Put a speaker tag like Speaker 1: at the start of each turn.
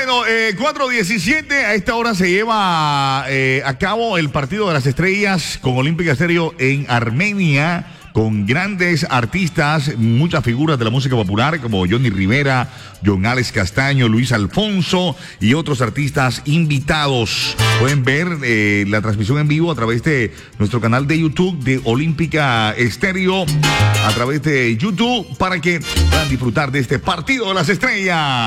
Speaker 1: Bueno, 4:17, a esta hora se lleva a cabo el partido de las estrellas con Olímpica Estéreo en Armenia, con grandes artistas, muchas figuras de la música popular como Johnny Rivera, John Alex Castaño, Luis Alfonso y otros artistas invitados. Pueden ver la transmisión en vivo a través de nuestro canal de YouTube de Olímpica Estéreo, a través de YouTube, para que puedan disfrutar de este partido de las estrellas.